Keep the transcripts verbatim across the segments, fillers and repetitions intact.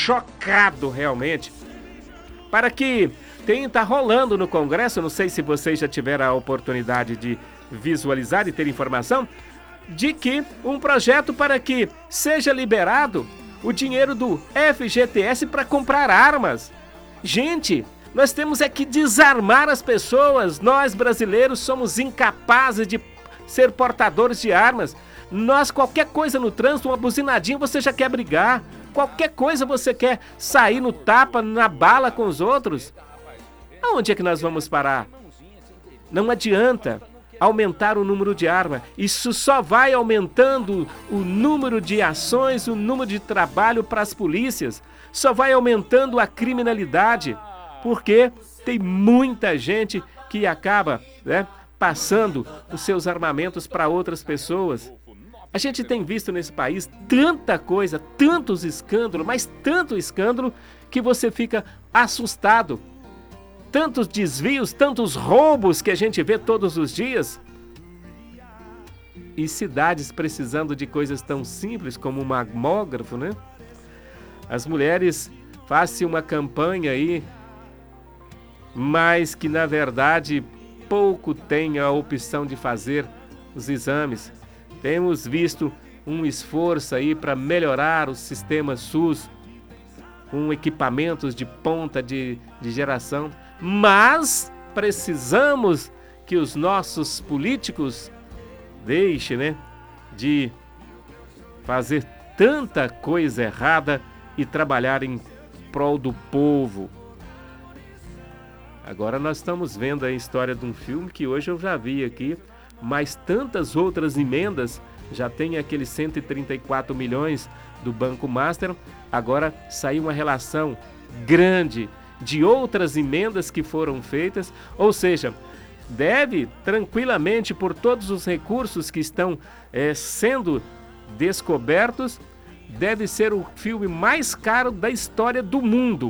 chocado realmente, para que tem, tá rolando no Congresso, não sei se vocês já tiveram a oportunidade de visualizar e ter informação, de que um projeto para que seja liberado o dinheiro do F G T S para comprar armas. Gente, nós temos é que desarmar as pessoas. Nós brasileiros somos incapazes de ser portadores de armas. Nós, qualquer coisa no trânsito, uma buzinadinha, você já quer brigar. Qualquer coisa você quer sair no tapa, na bala com os outros. Aonde é que nós vamos parar? Não adianta aumentar o número de armas. Isso só vai aumentando o número de ações, o número de trabalho para as polícias. Só vai aumentando a criminalidade. Porque tem muita gente que acaba, né, passando os seus armamentos para outras pessoas. A gente tem visto nesse país tanta coisa, tantos escândalos, mas tanto escândalo que você fica assustado. Tantos desvios, tantos roubos que a gente vê todos os dias. E cidades precisando de coisas tão simples como um mamógrafo, né? As mulheres fazem uma campanha aí, mas que na verdade pouco tem a opção de fazer os exames. Temos visto um esforço aí para melhorar o sistema SUS, com equipamentos de ponta de, de geração, mas precisamos que os nossos políticos deixem, né, de fazer tanta coisa errada e trabalhar em prol do povo. Agora nós estamos vendo a história de um filme que hoje eu já vi aqui, mas tantas outras emendas, já tem aqueles cento e trinta e quatro milhões do Banco Master, agora saiu uma relação grande de outras emendas que foram feitas, ou seja, deve tranquilamente, por todos os recursos que estão é, sendo descobertos, deve ser o filme mais caro da história do mundo.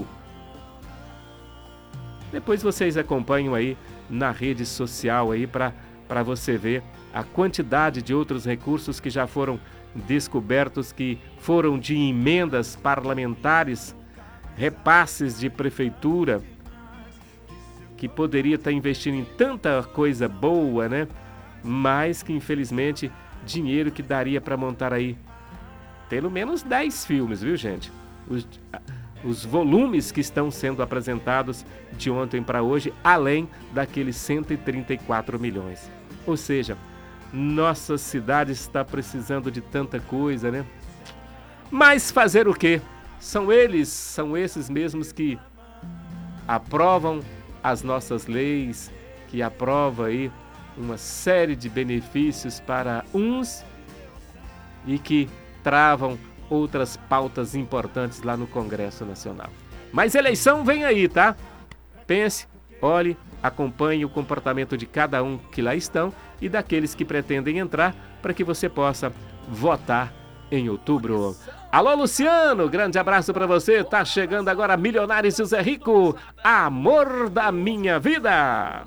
Depois vocês acompanham aí na rede social aí para para você ver a quantidade de outros recursos que já foram descobertos, que foram de emendas parlamentares, repasses de prefeitura, que poderia estar investindo em tanta coisa boa, né? Mas que infelizmente dinheiro que daria para montar aí pelo menos dez filmes, viu, gente? Os, os volumes que estão sendo apresentados de ontem para hoje, além daqueles cento e trinta e quatro milhões. Ou seja, nossa cidade está precisando de tanta coisa, né? Mas fazer o quê? São eles, são esses mesmos que aprovam as nossas leis, que aprovam aí uma série de benefícios para uns e que travam outras pautas importantes lá no Congresso Nacional. Mas eleição vem aí, tá? Pense, olhe, acompanhe o comportamento de cada um que lá estão e daqueles que pretendem entrar para que você possa votar em outubro. Alô, Luciano, grande abraço para você. Tá chegando agora Milionários e Zé Rico, amor da minha vida.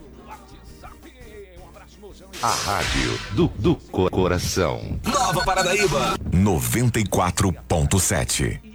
A rádio do, do coração. Nova Paranaíba. noventa e quatro ponto sete.